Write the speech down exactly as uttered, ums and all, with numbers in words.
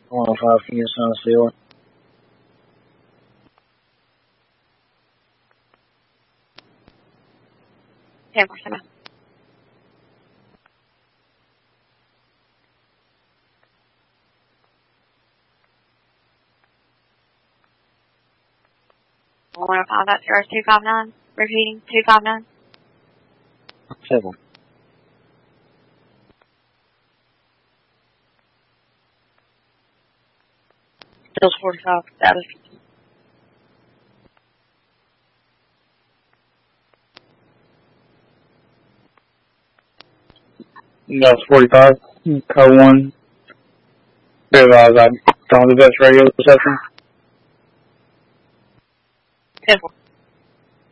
one oh five, can you assign a sealer? ten percent. one oh five, that's yours, two five nine. Repeating, two five nine. Seven. Sales forty-five, status. No, forty-five. Code one. Realize I don't have the best radio reception. ten four.